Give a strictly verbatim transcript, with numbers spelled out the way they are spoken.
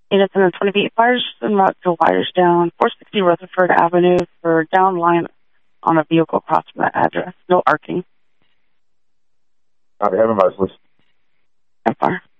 Units and twenty feet fires en route to wires down four sixty Rutherford Avenue for down line on a vehicle across from that address. No arcing. Copy, having my list. That far.